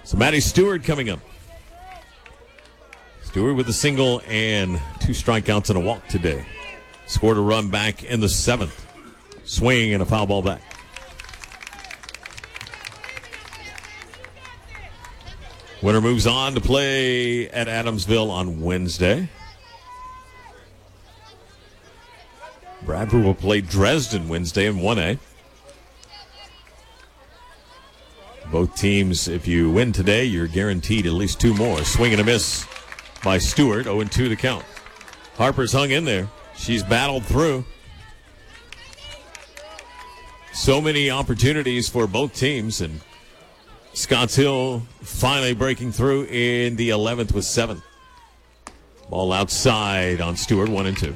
So Maddie Stewart coming up. Stewart with a single and 2 strikeouts and a walk today. Scored a run back in the 7th. Swing and a foul ball back. Winner moves on to play at Adamsville on Wednesday. Bradford will play Dresden Wednesday in 1A. Both teams, if you win today, you're guaranteed at least 2 more. Swing and a miss by Stewart, 0-2 the count. Harper's hung in there. She's battled through. So many opportunities for both teams, and Scotts Hill finally breaking through in the 11th with 7. Ball outside on Stewart, 1-2.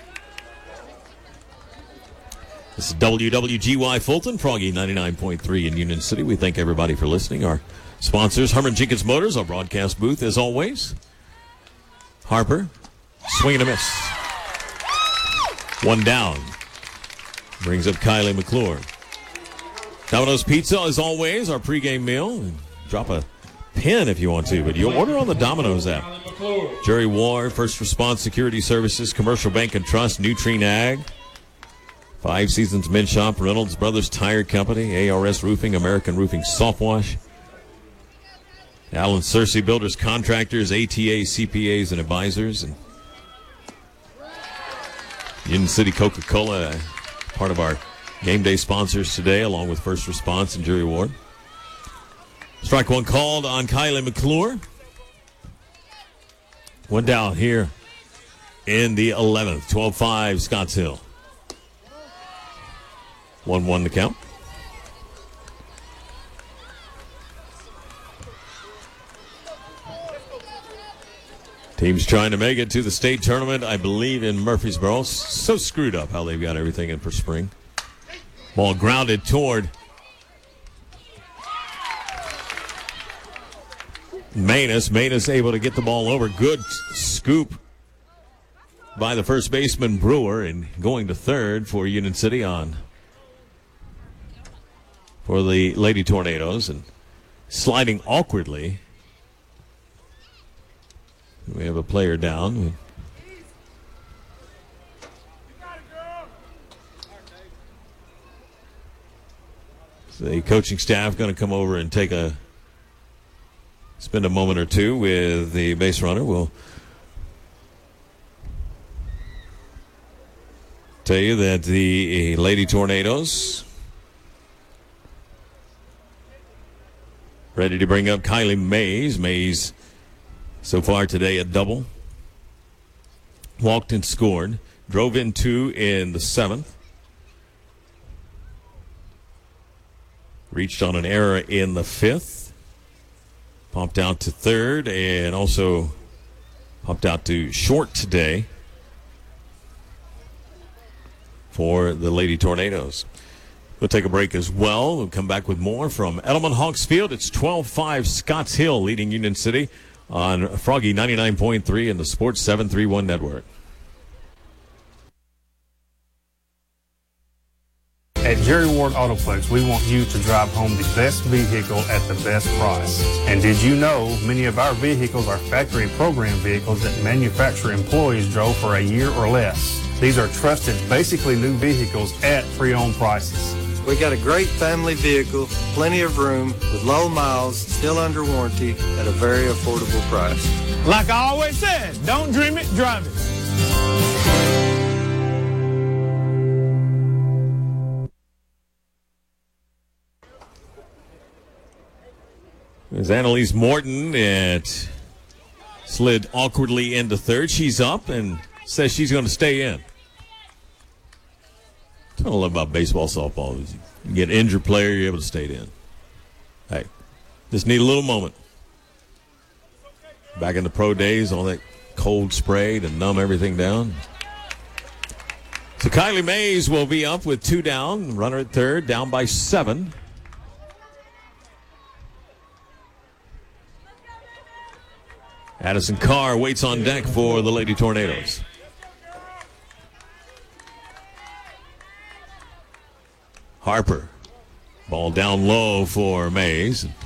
This is WWGY Fulton, Froggy 99.3 in Union City. We thank everybody for listening. Our sponsors, Herman Jenkins Motors, our broadcast booth, as always. Harper, swing and a miss. 1 down. Brings up Kylie McClure. Domino's Pizza, as always, our pregame meal. Drop a pin if you want to, but you'll order on the Domino's app. Jerry Ward, First Response Security Services, Commercial Bank and Trust, Nutrien Ag, 5 Seasons Men's Shop, Reynolds Brothers Tire Company, ARS Roofing, American Roofing Softwash, Allen Searcy Builders Contractors, ATA CPAs and Advisors, and Union City Coca-Cola, part of our game day sponsors today, along with First Response and Jerry Ward. Strike 1 called on Kylie McClure. 1 down here in the 11th. 12-5 Scotts Hill. 1-1 the count. Teams trying to make it to the state tournament, I believe, in Murfreesboro. So screwed up how they've got everything in for spring. Ball grounded toward Manus. Manus able to get the ball over. Good scoop by the first baseman Brewer, and going to third for Union City on for the Lady Tornadoes, and sliding awkwardly. We have a player down. The coaching staff going to come over and spend a moment or two with the base runner. We'll tell you that the Lady Tornadoes ready to bring up Kylie Mays. Mays so far today a double. Walked and scored. Drove in 2 in the 7th. Reached on an error in the 5th. Popped out to third and also popped out to short today for the Lady Tornadoes. We'll take a break as well. We'll come back with more from Edelman Hawks Field. It's 12-5 Scotts Hill leading Union City on Froggy 99.3 and the Sports 731 Network. At Jerry Ward Autoplex, we want you to drive home the best vehicle at the best price. And did you know many of our vehicles are factory program vehicles that manufacturer employees drove for a year or less? These are trusted, basically new vehicles at pre-owned prices. We got a great family vehicle, plenty of room, with low miles, still under warranty, at a very affordable price. Like I always said, don't dream it, drive it. There's Annalise Morton. It slid awkwardly into third. She's up and says she's going to stay in. That's what I love about baseball, softball. Is you get an injured player, you're able to stay in. Hey, just need a little moment. Back in the pro days, all that cold spray to numb everything down. So Kylie Mays will be up with 2 down. Runner at third, down by 7. Addison Carr waits on deck for the Lady Tornadoes. Harper. Ball down low for Mays.